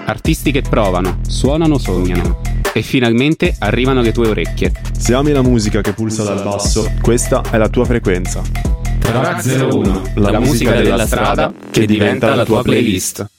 Artisti che provano, suonano, sognano e finalmente arrivano alle tue orecchie. Se ami la musica che pulsa dal basso, questa è la tua frequenza. Track 01, la musica della strada che diventa la tua playlist.